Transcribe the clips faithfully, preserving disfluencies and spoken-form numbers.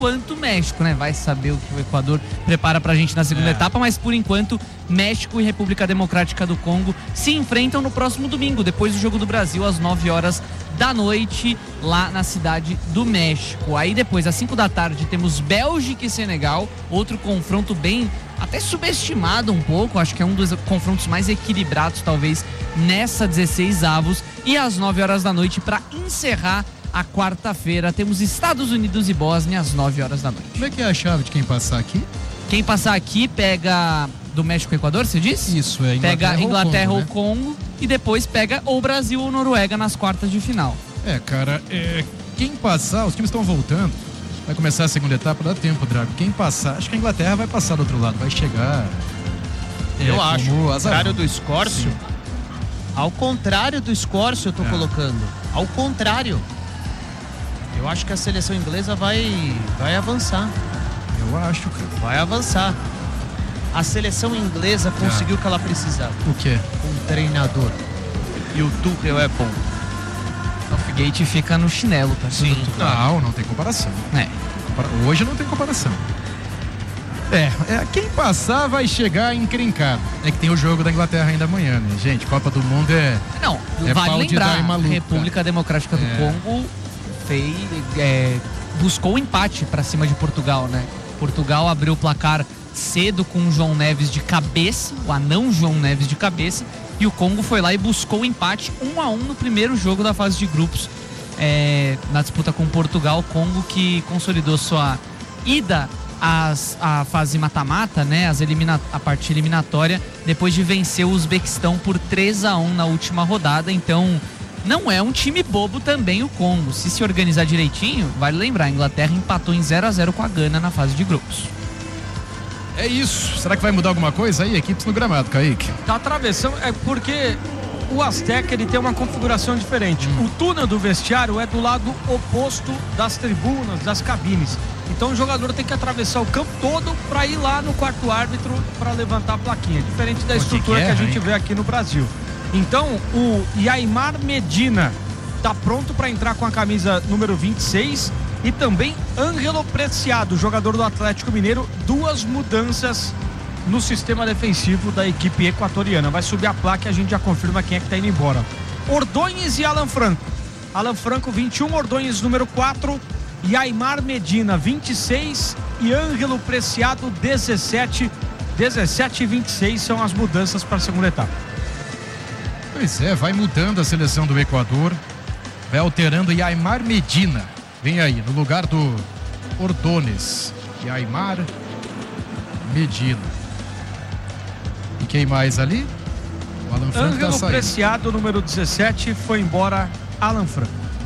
quanto o México, né? Vai saber o que o Equador prepara pra gente na segunda é. etapa, mas por enquanto México e República Democrática do Congo se enfrentam no próximo domingo, depois do Jogo do Brasil, às nove horas da noite, lá na cidade do México. Aí depois, às cinco da tarde, temos Bélgica e Senegal, outro confronto bem, até subestimado um pouco, acho que é um dos confrontos mais equilibrados, talvez, nessa dezesseis avos. E às nove horas da noite, para encerrar a quarta-feira, temos Estados Unidos e Bósnia às nove horas da noite. Como é que é a chave de quem passar aqui? Quem passar aqui pega do México e Equador, você disse? Isso, é Inglaterra, pega Inglaterra ou Congo, Congo, né? E depois pega ou Brasil ou Noruega nas quartas de final. É, cara, é, quem passar, os times estão voltando, vai começar a segunda etapa, dá tempo, Drago. Quem passar, acho que a Inglaterra vai passar do outro lado, vai chegar. É, eu acho, ao azar. contrário do Escórcio, Sim. ao contrário do Escórcio eu tô é. colocando, ao contrário. Eu acho que a seleção inglesa vai, vai avançar. Eu acho, cara. Vai avançar. A seleção inglesa conseguiu o que ela precisava. O quê? Um treinador. E o Tuchel é bom. Southgate fica no chinelo, tá? Sim. Não, não tem comparação. É. Hoje não tem comparação. É, é, quem passar vai chegar encrencado. É que tem o jogo da Inglaterra ainda amanhã, né? Gente, Copa do Mundo é... Não, é vale lembrar, a República Democrática do é. Congo fez, é, buscou o empate pra cima de Portugal, né? Portugal abriu o placar cedo com o João Neves de cabeça, o anão João Neves de cabeça, e o Congo foi lá e buscou o empate um a um no primeiro jogo da fase de grupos, é, na disputa com Portugal. Congo que consolidou sua ida às, à fase mata-mata, né, as elimina, a parte eliminatória, depois de vencer o Uzbequistão por três a um na última rodada. Então não é um time bobo também o Congo. Se se organizar direitinho, vale lembrar, a Inglaterra empatou em zero a zero com a Gana na fase de grupos. É isso. Será que vai mudar alguma coisa aí? Equipes no gramado, Kaique. Tá atravessando, é porque o Azteca ele tem uma configuração diferente. Hum. O túnel do vestiário é do lado oposto das tribunas, das cabines. Então o jogador tem que atravessar o campo todo para ir lá no quarto árbitro para levantar a plaquinha. Diferente da estrutura que, que, é, que a gente hein? vê aqui no Brasil. Então o Yaimar Medina tá pronto para entrar com a camisa número vinte e seis. E também Ângelo Preciado, jogador do Atlético Mineiro. Duas mudanças no sistema defensivo da equipe equatoriana. Vai subir a placa e a gente já confirma quem é que tá indo embora. Ordonhes e Alan Franco. Alan Franco vinte e um, Ordonhes número quatro, Yaimar Medina vinte e seis e Ângelo Preciado dezessete. dezessete e vinte e seis são as mudanças para a segunda etapa. Pois é, vai mudando a seleção do Equador, vai alterando Yaimar Medina. Vem aí, no lugar do Ordonhes, Yaimar Medina. E quem mais ali? O Alan Franco Ângelo tá saindo. Preciado, número dezessete, foi embora Alan Franco.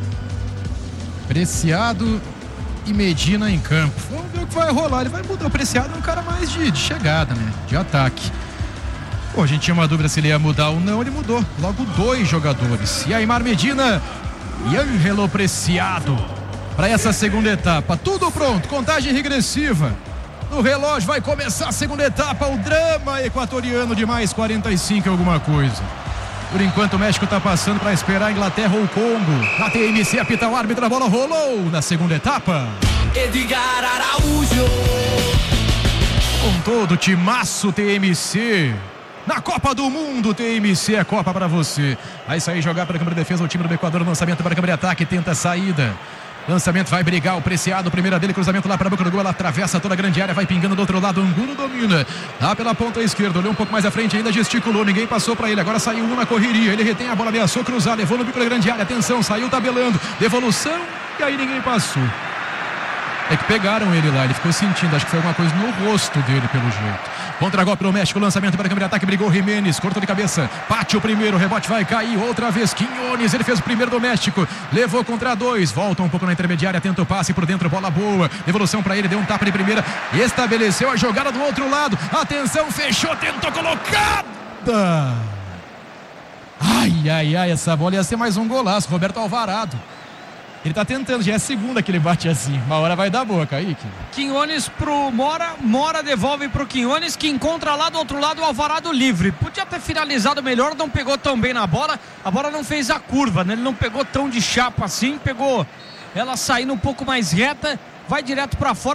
Preciado e Medina em campo. Vamos ver o que vai rolar. Ele vai mudar. O Preciado é um cara mais de, de chegada, né? De ataque. Pô, a gente tinha uma dúvida se ele ia mudar ou não. Ele mudou. Logo dois jogadores. Yaimar Medina e Ângelo Preciado. Para essa segunda etapa, tudo pronto, contagem regressiva no relógio, vai começar a segunda etapa, o drama equatoriano de mais quarenta e cinco alguma coisa. Por enquanto o México está passando para esperar a Inglaterra ou o Congo. Na T M C apita o árbitro, a bola rolou na segunda etapa. Edgar Araújo. Com todo o timaço T M C. Na Copa do Mundo, T M C, a Copa para você. Vai sair jogar para a câmara de defesa, o time do Equador, lançamento para a câmara de ataque, tenta a saída. Lançamento vai brigar, o Preciado, primeira dele, cruzamento lá para a boca do gol, ela atravessa toda a grande área, vai pingando do outro lado, Angulo domina, lá pela ponta esquerda, olhou um pouco mais à frente, ainda gesticulou, ninguém passou para ele, agora saiu um na correria, ele retém a bola, ameaçou cruzar, levou no bico da grande área, atenção, saiu tabelando, devolução, e aí ninguém passou. É que pegaram ele lá, ele ficou sentindo, acho que foi alguma coisa no rosto dele, pelo jeito. Contra-golpe no México, lançamento para a câmera de ataque, brigou Jimenez, cortou de cabeça, bate o primeiro, o rebote vai cair, outra vez, Quinones, ele fez o primeiro do México, levou contra dois, volta um pouco na intermediária, tenta o passe por dentro, bola boa, devolução para ele, deu um tapa de primeira, estabeleceu a jogada do outro lado, atenção, fechou, tentou colocada! Ai, ai, ai, essa bola ia ser mais um golaço, Roberto Alvarado. Ele tá tentando, já é a segunda que ele bate assim. Uma hora vai dar boa, Kaique. Quinones pro Mora, Mora devolve pro Quinones, que encontra lá do outro lado o Alvarado livre. Podia ter finalizado melhor, não pegou tão bem na bola. A bola não fez a curva, né? Ele não pegou tão de chapa assim, pegou ela saindo um pouco mais reta vai direto para fora.